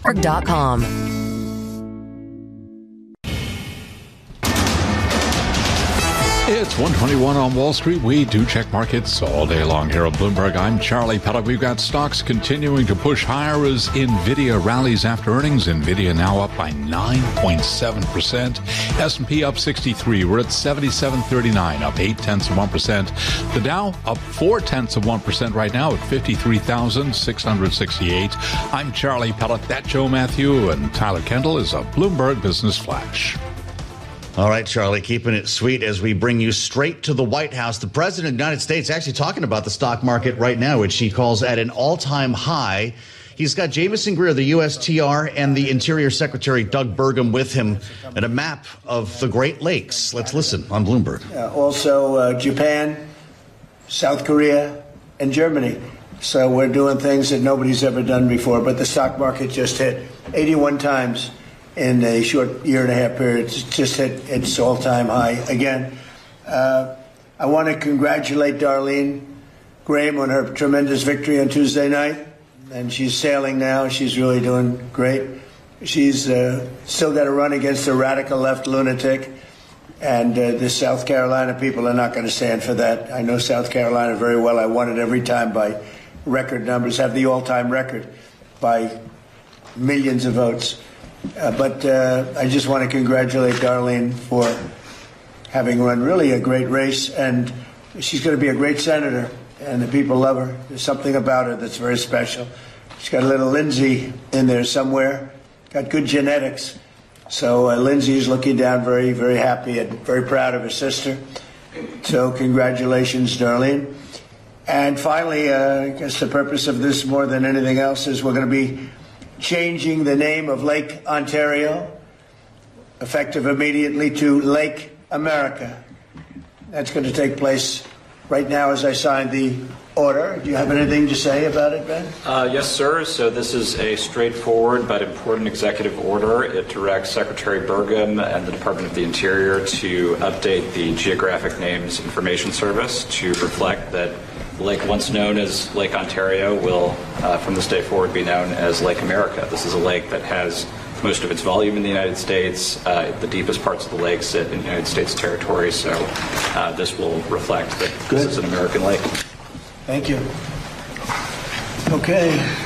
Bloomberg.com. It's 121 on Wall Street. We do check markets all day long here on Bloomberg. I'm Charlie Pellet. We've got stocks continuing to push higher as NVIDIA rallies after earnings. NVIDIA now up by 9.7%. S&P up 63. We're at 77.39, up 0.8%. The Dow up 0.4% right now at 53,668. I'm Charlie Pellet. That's Joe Matthew, and Tyler Kendall is a Bloomberg Business Flash. All right, Charlie, keeping it sweet as we bring you straight to the White House. The President of the United States actually talking about the stock market right now, which he calls at an all-time high. He's got Jamieson Greer, the USTR, and the Interior Secretary Doug Burgum with him at a map of the Great Lakes. Let's listen on Bloomberg. Also, Japan, South Korea, and Germany. So we're doing things that nobody's ever done before. But the stock market just hit 81 times in a short year and a half period. It's just hit its all-time high again. I want to congratulate Darlene Graham on her tremendous victory on Tuesday night. And she's sailing now. She's really doing great. She's still got to run against a radical left lunatic. And the South Carolina people are not going to stand for that. I know South Carolina very well. I won it every time by record numbers, have the all-time record by millions of votes. But I just want to congratulate Darlene for having run really a great race, and she's going to be a great senator, and the people love her. There's something about her that's very special. She's got a little Lindsay in there somewhere, got good genetics. So Lindsay is looking down very, very happy and very proud of her sister. So congratulations, Darlene. And finally, I guess the purpose of this more than anything else is we're going to be changing the name of Lake Ontario, effective immediately, to Lake America. That's going to take place right now as I sign the order. Do you have anything to say about it, Ben? Yes, sir. So this is a straightforward but important executive order. It directs Secretary Burgum and the Department of the Interior to update the Geographic Names Information Service to reflect that the lake once known as Lake Ontario will, from this day forward, be known as Lake America. This is a lake that has most of its volume in the United States. The deepest parts of the lake sit in United States territory, so this will reflect that this is an American lake. Thank you. Okay.